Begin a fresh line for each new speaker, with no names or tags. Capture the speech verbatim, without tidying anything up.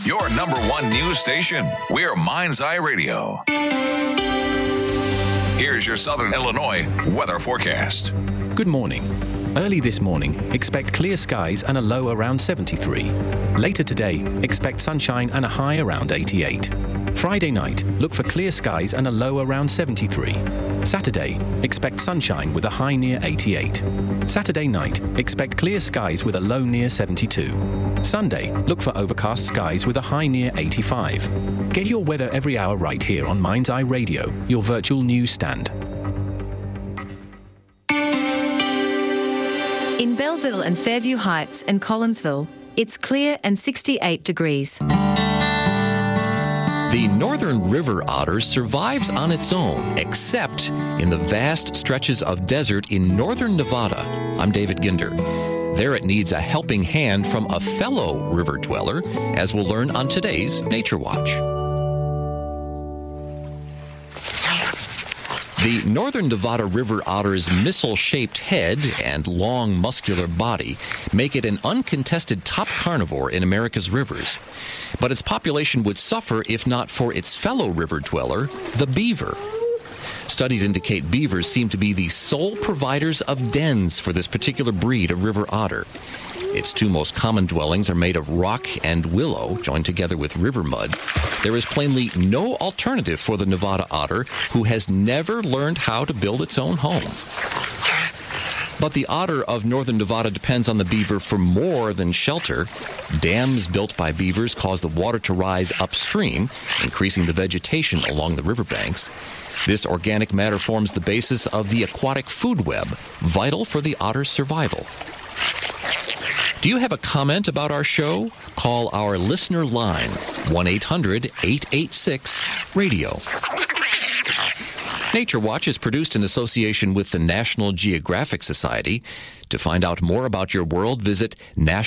your number one news station. We're Mind's Eye Radio. Here's your Southern Illinois weather forecast.
Good morning. Early this morning, expect clear skies and a low around seventy-three. Later today, expect sunshine and a high around eighty-eight. Friday night, look for clear skies and a low around seventy-three. Saturday, expect sunshine with a high near eighty-eight. Saturday night, expect clear skies with a low near seventy-two. Sunday, look for overcast skies with a high near eighty-five. Get your weather every hour right here on Mind's Eye Radio, your virtual news stand.
In Belleville and Fairview Heights and Collinsville, it's clear and sixty-eight degrees.
The northern river otter survives on its own, except in the vast stretches of desert in northern Nevada. I'm David Ginder. There it needs a helping hand from a fellow river dweller, as we'll learn on today's Nature Watch. The northern Nevada river otter's missile-shaped head and long, muscular body make it an uncontested top carnivore in America's rivers. But its population would suffer if not for its fellow river dweller, the beaver. Studies indicate beavers seem to be the sole providers of dens for this particular breed of river otter. Its two most common dwellings are made of rock and willow, joined together with river mud. There is plainly no alternative for the Nevada otter, who has never learned how to build its own home. But the otter of northern Nevada depends on the beaver for more than shelter. Dams built by beavers cause the water to rise upstream, increasing the vegetation along the riverbanks. This organic matter forms the basis of the aquatic food web, vital for the otter's survival. Do you have a comment about our show? Call our listener line, one eight hundred eight eight six radio. Nature Watch is produced in association with the National Geographic Society. To find out more about your world, visit national